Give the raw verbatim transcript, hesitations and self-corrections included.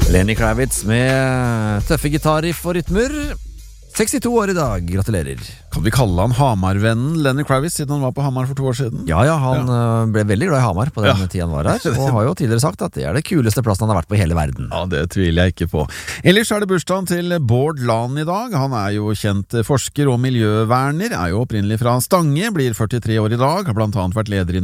Lenny Kravitz med tøffe gitarriff og rytmer. sekstito år i dag, gratulerer. Kan vi kalle han Hamar-vennen Lenny Kravitz, siden han var på Hamar for to år siden? Ja, ja, han ja. ble veldig glad i Hamar på den ja. tiden han var her, og har jo tidligere sagt at det er det kuleste plassen han har vært på i hele verden. Ja, det tviler jeg ikke på. Ellers er det bursdagen til Bård Lahn i dag. Han er jo kjent forsker og miljøverner, er jo opprinnelig fra Stange, blir førtitre år i dag, har blant annet vært leder i